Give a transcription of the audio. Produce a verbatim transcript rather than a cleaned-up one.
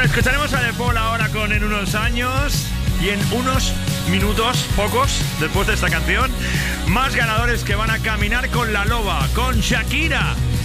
Escucharemos a De Paul ahora con En unos años. Y en unos minutos, pocos, después de esta canción, más ganadores que van a caminar con la loba, con Shakira.